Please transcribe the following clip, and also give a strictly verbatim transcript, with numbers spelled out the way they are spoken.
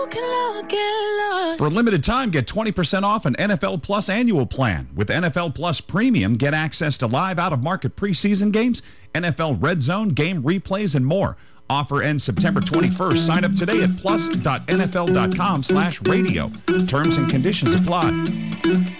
For a limited time, get twenty percent off an N F L Plus annual plan. With N F L Plus Premium, get access to live out-of-market preseason games, N F L Red Zone, game replays, and more. Offer ends September twenty-first. Sign up today at plus dot n f l dot com slash radio. Terms and conditions apply.